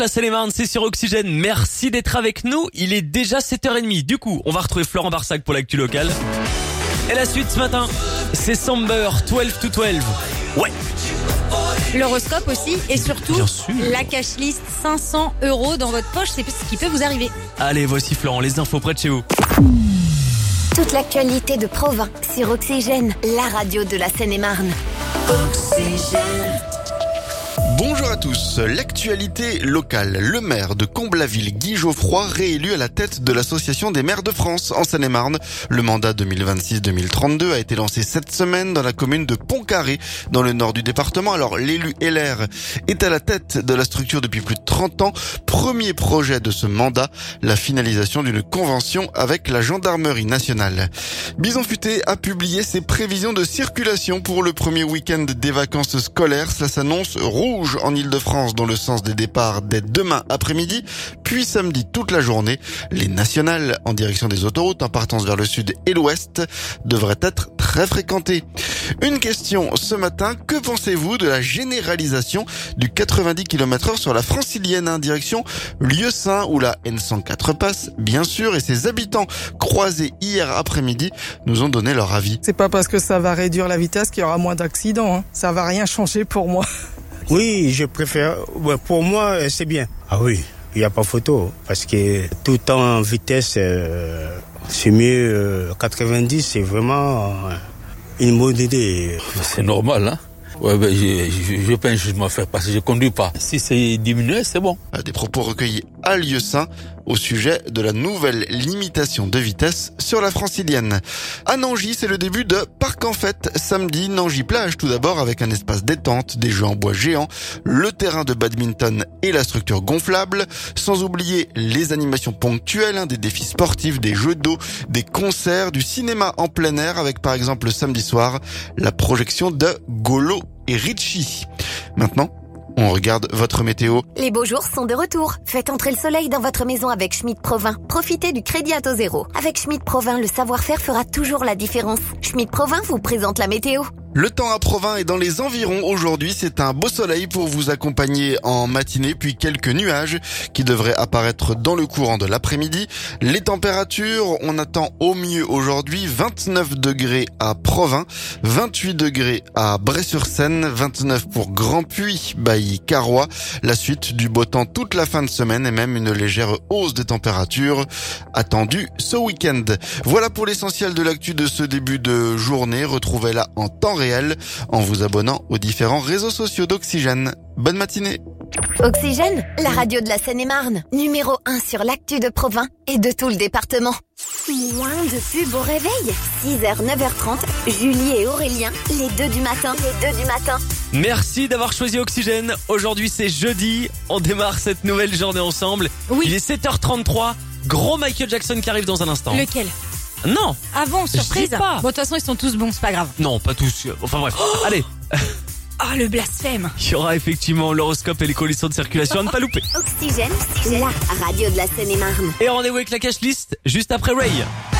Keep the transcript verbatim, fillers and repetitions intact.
La Seine-et-Marne, c'est sur Oxygène. Merci d'être avec nous. Il est déjà sept heures trente. Du coup, on va retrouver Florent Barsac pour l'actu locale. Et la suite ce matin, c'est Samber, douze to douze. Ouais. L'horoscope aussi et surtout Bien sûr. la cash list cinq cents euros dans votre poche, c'est ce qui peut vous arriver. Allez, voici Florent, les infos près de chez vous. Toute l'actualité de Provins sur Oxygène, la radio de la Seine-et-Marne. Oxygène. Bonjour à tous. L'actualité locale. Le maire de Comble-la-Ville, Guy Geoffroy, réélu à la tête de l'Association des maires de France en Seine-et-Marne. Le mandat deux mille vingt-six deux mille trente-deux a été lancé cette semaine dans la commune de Pont-Carré, dans le nord du département. Alors, l'élu L R est à la tête de la structure depuis plus de trente ans. Premier projet de ce mandat, la finalisation d'une convention avec la gendarmerie nationale. Bison Futé a publié ses prévisions de circulation pour le premier week-end des vacances scolaires. Cela s'annonce rouge en Ile-de-France dans le sens des départs dès demain après-midi, puis samedi toute la journée. Les nationales en direction des autoroutes en partance vers le sud et l'ouest devraient être très fréquentées. Une question ce matin, que pensez-vous de la généralisation du quatre-vingt-dix kilomètres heure sur la Francilienne en direction Lieu-Saint où la N cent quatre passe, bien sûr, et ses habitants croisés hier après-midi nous ont donné leur avis. C'est pas parce que ça va réduire la vitesse qu'il y aura moins d'accidents, hein. Ça va rien changer pour moi. Oui, je préfère. Pour moi, c'est bien. Ah oui, il n'y a pas photo. Parce que tout en vitesse, euh, c'est mieux. Euh, quatre-vingt-dix, c'est vraiment euh, une bonne idée. C'est normal, hein. Ouais, ben, je, je, je pense que je m'en fais parce que je conduis pas. Si c'est diminué, c'est bon. Des propos recueillis à Lieu-Saint au sujet de la nouvelle limitation de vitesse sur la Francilienne. À Nangy, c'est le début de Parc en Fête. Samedi, Nangy Plage, tout d'abord, avec un espace détente, des jeux en bois géants, le terrain de badminton et la structure gonflable. Sans oublier les animations ponctuelles, hein, des défis sportifs, des jeux d'eau, des concerts, du cinéma en plein air, avec par exemple le samedi soir, la projection de Golo et Richie. Maintenant, on regarde votre météo. Les beaux jours sont de retour. Faites entrer le soleil dans votre maison avec Schmitt Provins. Profitez du crédit à taux zéro. Avec Schmitt Provins, le savoir-faire fera toujours la différence. Schmitt Provins vous présente la météo. Le temps à Provins et dans les environs aujourd'hui, c'est un beau soleil pour vous accompagner en matinée, puis quelques nuages qui devraient apparaître dans le courant de l'après-midi. Les températures, on attend au mieux aujourd'hui vingt-neuf degrés à Provins, vingt-huit degrés à Bray-sur-Seine, vingt-neuf pour Grand-Puy, Bailly, Carroix. La suite du beau temps toute la fin de semaine et même une légère hausse des températures attendue ce week-end. Voilà pour l'essentiel de l'actu de ce début de journée. Retrouvez-la en temps réel en vous abonnant aux différents réseaux sociaux d'Oxygène. Bonne matinée. Oxygène, la radio de la Seine-et-Marne. Numéro un sur l'actu de Provins et de tout le département. Moins de pub au réveil. six heures, neuf heures trente. Julie et Aurélien, les deux du matin. Les deux du matin. Merci d'avoir choisi Oxygène. Aujourd'hui, c'est jeudi. On démarre cette nouvelle journée ensemble. Oui. Il est sept heures trente-trois. Gros Michael Jackson qui arrive dans un instant. Lequel? Non. Ah bon, surprise. Je dis pas. Bon, de toute façon, ils sont tous bons, c'est pas grave. Non, pas tous. Enfin bref. Allez. Oh, le blasphème. Il y aura effectivement l'horoscope et les conditions de circulation à ne pas louper. Oxygène, la radio de la Seine-et-Marne. Et rendez-vous avec la cash list juste après Ray.